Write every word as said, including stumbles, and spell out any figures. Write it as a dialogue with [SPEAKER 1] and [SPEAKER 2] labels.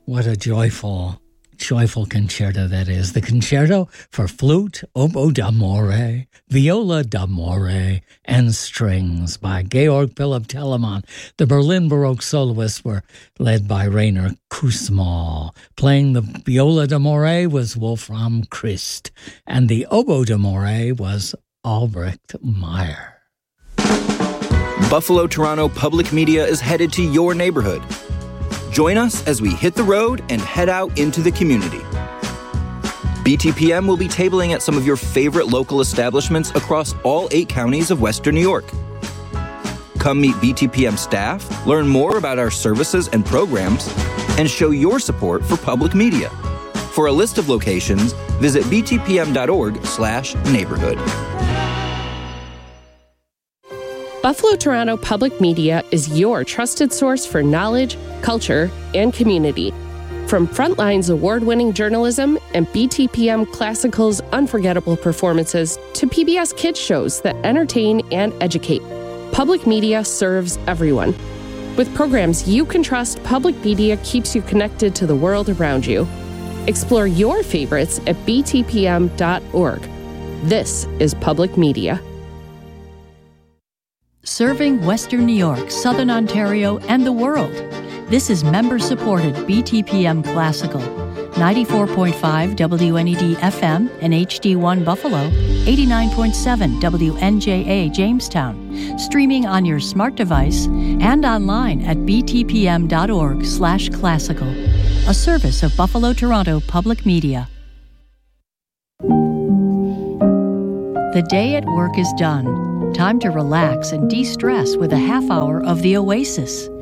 [SPEAKER 1] What a joyful, joyful concerto that is. The concerto for flute, oboe d'amore, viola d'amore, and strings by Georg Philipp Telemann. The Berlin Baroque soloists were led by Rainer Kussmaul. Playing the viola d'amore was Wolfram Christ, and the oboe d'amore was Albrecht Meyer.
[SPEAKER 2] Buffalo Toronto Public Media is headed to your neighborhood. Join us as we hit the road and head out into the community. B T P M will be tabling at some of your favorite local establishments across all eight counties of Western New York. Come meet B T P M staff, learn more about our services and programs, and show your support for public media. For a list of locations, visit btpm.org slash neighborhood.
[SPEAKER 3] Buffalo Toronto Public Media is your trusted source for knowledge, culture, and community. From Frontline's award-winning journalism and B T P M Classical's unforgettable performances to P B S Kids shows that entertain and educate, public media serves everyone. With programs you can trust, public media keeps you connected to the world around you. Explore your favorites at b t p m dot org. This is Public Media.
[SPEAKER 4] Serving Western New York, Southern Ontario, and the world. This is member-supported B T P M Classical. ninety-four point five W N E D F M and H D one Buffalo, eighty-nine point seven W N J A Jamestown, streaming on your smart device and online at btpm.org slash classical, a service of Buffalo Toronto Public Media. The day at work is done. Time to relax and de-stress with a half hour of The Oasis.